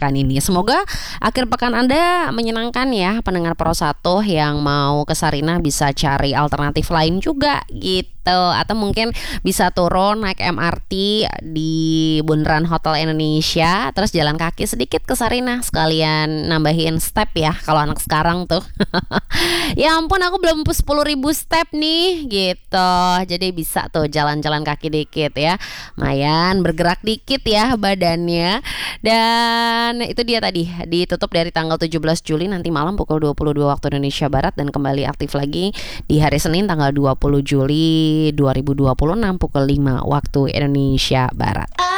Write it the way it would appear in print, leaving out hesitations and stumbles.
pekan ini. Semoga akhir pekan Anda menyenangkan ya, pendengar Pro 1 yang mau ke Sarinah bisa cari alternatif lain juga gitu. Atau mungkin bisa turun naik MRT di Bundaran Hotel Indonesia, terus jalan kaki sedikit ke Sarinah, sekalian nambahin step ya kalau anak sekarang tuh. Ya ampun, aku belum 10.000 step nih gitu. Jadi bisa tuh jalan-jalan kaki dikit ya, lumayan bergerak dikit ya badannya. Dan itu dia tadi, ditutup dari tanggal 17 Juli nanti malam pukul 22 waktu Indonesia Barat, dan kembali aktif lagi di hari Senin tanggal 20 Juli 2026 pukul 5 waktu Indonesia Barat.